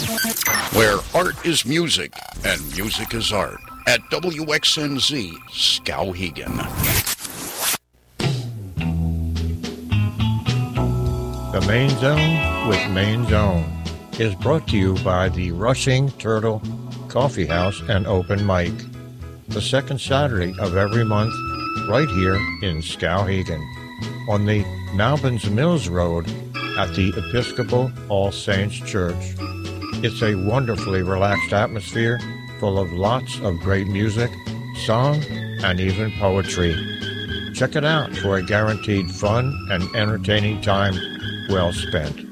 Where art is music and music is art. At WXNZ Skowhegan. The Main Zone with Main Zone is brought to you by the Rushing Turtle Coffee House and Open Mic, the second Saturday of every month, right here in Skowhegan, on the Malbins Mills Road at the Episcopal All Saints Church. It's a wonderfully relaxed atmosphere full of lots of great music, song, and even poetry. Check it out for a guaranteed fun and entertaining time well spent.